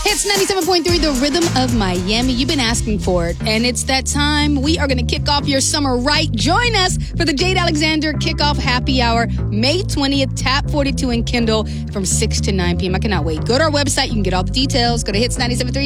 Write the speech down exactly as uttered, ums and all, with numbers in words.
Hits ninety-seven point three, the rhythm of Miami. You've been asking for it, and it's that time. We are going to kick off your summer right. Join us for the Jade Alexander Kickoff Happy Hour, May twentieth, Tap forty-two in Kendall from six to nine p.m. I cannot wait. Go to our website. You can get all the details. Go to hits ninety-seven point three.